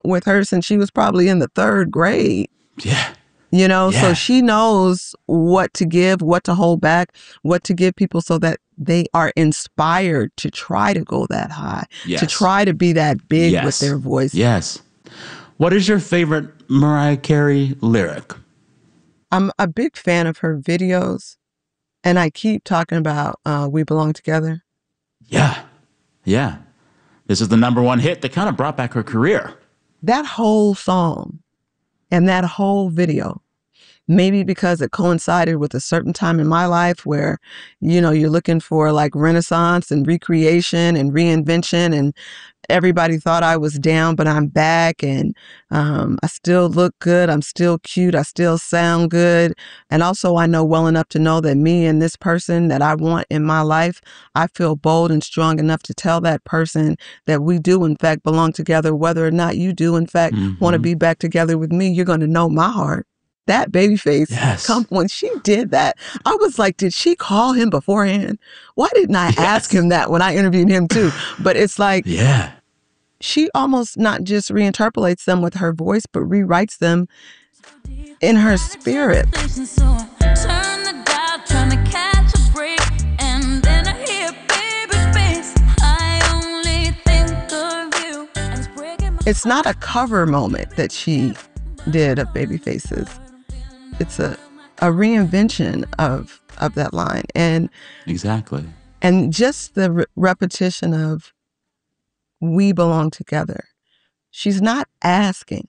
with her since she was probably in the 3rd grade. Yeah. You know, Yeah. so she knows what to give, what to hold back, what to give people so that they are inspired to try to go that high, Yes. to try to be that big Yes. with their voice. Yes. What is your favorite Mariah Carey lyric? I'm a big fan of her videos, and I keep talking about We Belong Together. Yeah. Yeah. This is the #1 hit that kind of brought back her career. That whole song and that whole video, maybe because it coincided with a certain time in my life where, you know, you're looking for like renaissance and recreation and reinvention, and everybody thought I was down, but I'm back, and I still look good. I'm still cute. I still sound good. And also I know well enough to know that me and this person that I want in my life, I feel bold and strong enough to tell that person that we do in fact belong together. Whether or not you do in fact want to be back together with me, you're going to know my heart. That Babyface, Yes. when she did that, I was like, did she call him beforehand? Why didn't I ask him that when I interviewed him too? But it's like, Yeah. she almost not just reinterpolates them with her voice, but rewrites them in her spirit. It's not a cover moment that she did of Babyfaces. It's a reinvention of that line. And exactly. And just the repetition of we belong together. She's not asking